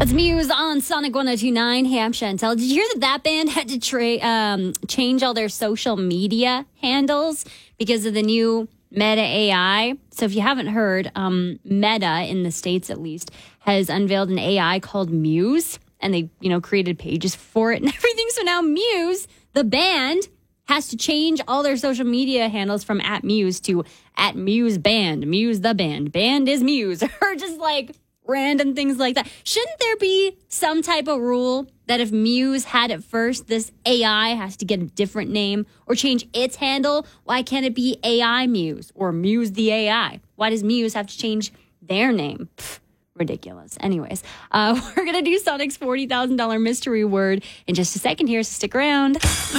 That's Muse on Sonic 102.9. Hey, I'm Chantel. Did you hear that band had to change all their social media handles because of the new Meta AI? So if you haven't heard, Meta, in the States at least, has unveiled an AI called Muse, and they, created pages for it and everything. So now Muse, the band, has to change all their social media handles from @Muse to @MuseBand, Muse the band, band is Muse, or just like random things like that. Shouldn't there be some type of rule that if Muse had it first, this AI has to get a different name or change its handle? Why can't it be AI Muse or Muse the AI? Why does Muse have to change their name? Ridiculous. Anyways, we're going to do Sonic's $40,000 mystery word in just a second here, so stick around.